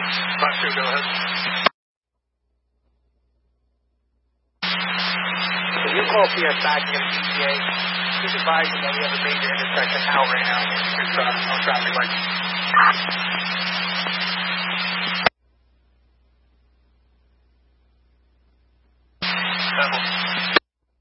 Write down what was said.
5-2, go ahead. Can you call PS back and get an ETA? He's advising that we have a major intersection out right now. It's on traffic lights.